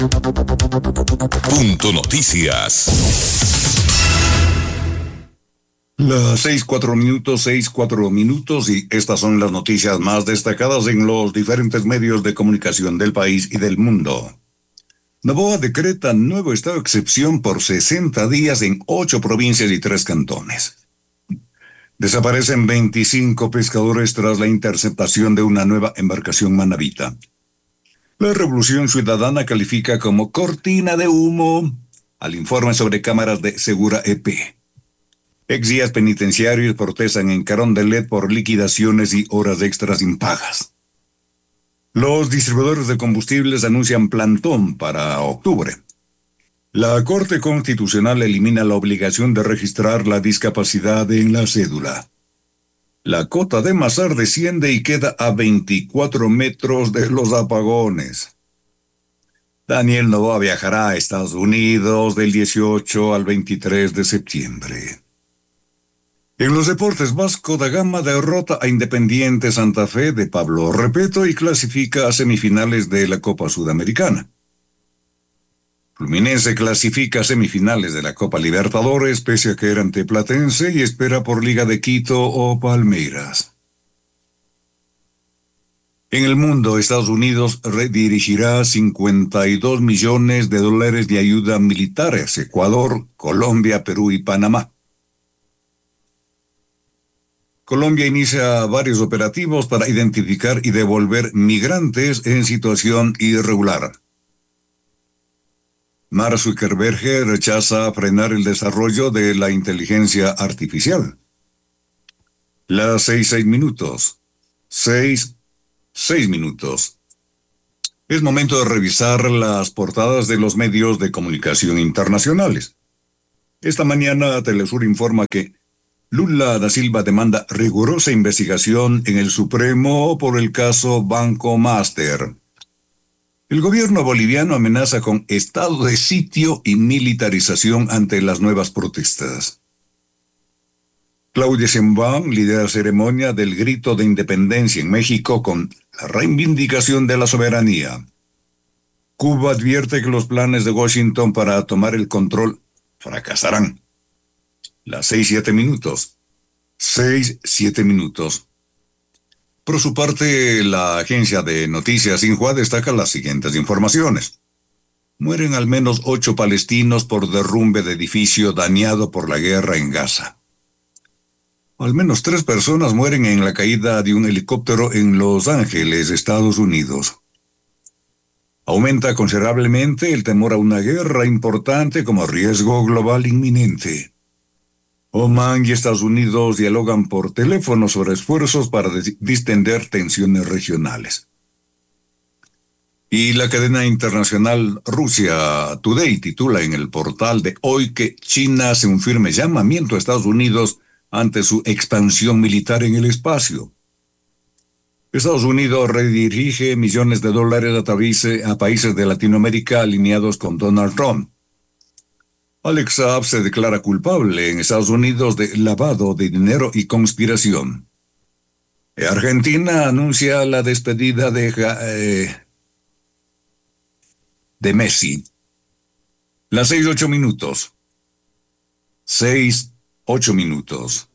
Punto Noticias. Las 6:04, 6:04, y estas son las noticias más destacadas en los diferentes medios de comunicación del país y del mundo. Noboa decreta nuevo estado de excepción por 60 días en 8 provincias y 3 cantones. Desaparecen 25 pescadores tras la interceptación de una nueva embarcación manabita. La Revolución Ciudadana califica como cortina de humo al informe sobre cámaras de Segura EP. Exguías penitenciarios protestan en Carondelet por liquidaciones y horas extras impagas. Los distribuidores de combustibles anuncian plantón para octubre. La Corte Constitucional elimina la obligación de registrar la discapacidad en la cédula. La cota de Masar desciende y queda a 24 metros de los apagones. Daniel Noboa viajará a Estados Unidos del 18 al 23 de septiembre. En los deportes, Vasco da Gama derrota a Independiente Santa Fe de Pablo Repeto y clasifica a semifinales de la Copa Sudamericana. Fluminense clasifica a semifinales de la Copa Libertadores pese a que era ante Platense y espera por Liga de Quito o Palmeiras. En el mundo, Estados Unidos redirigirá $52 millones de ayuda militar a Ecuador, Colombia, Perú y Panamá. Colombia inicia varios operativos para identificar y devolver migrantes en situación irregular. Mark Zuckerberg rechaza frenar el desarrollo de la inteligencia artificial. Las 6:06. 6:06. Es momento de revisar las portadas de los medios de comunicación internacionales. Esta mañana Telesur informa que Lula da Silva demanda rigurosa investigación en el Supremo por el caso Banco Master. El gobierno boliviano amenaza con estado de sitio y militarización ante las nuevas protestas. Claudia Sheinbaum lidera ceremonia del grito de independencia en México con la reivindicación de la soberanía. Cuba advierte que los planes de Washington para tomar el control fracasarán. Las 6:07. 6:07. Por su parte, la agencia de noticias Xinhua destaca las siguientes informaciones. Mueren al menos 8 palestinos por derrumbe de edificio dañado por la guerra en Gaza. Al menos 3 personas mueren en la caída de un helicóptero en Los Ángeles, Estados Unidos. Aumenta considerablemente el temor a una guerra importante como riesgo global inminente. Omán y Estados Unidos dialogan por teléfono sobre esfuerzos para distender tensiones regionales. Y la cadena internacional Russia Today titula en el portal de hoy que China hace un firme llamamiento a Estados Unidos ante su expansión militar en el espacio. Estados Unidos redirige millones de dólares a países de Latinoamérica alineados con Donald Trump. Alex Saab se declara culpable en Estados Unidos de lavado de dinero y conspiración. Argentina anuncia la despedida de Messi. Las 6:08. 6:08.